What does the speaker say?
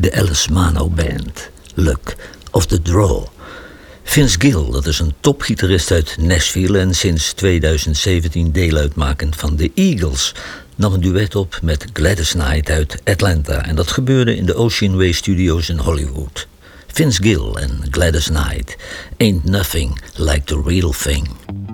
de Alice Mano Band, Luck of The Draw. Vince Gill, dat is een topgitarist uit Nashville en sinds 2017 deel uitmakend van de Eagles, nam een duet op met Gladys Knight uit Atlanta en dat gebeurde in de Ocean Way Studios in Hollywood. Vince Gill en Gladys Knight, Ain't Nothing Like the Real Thing.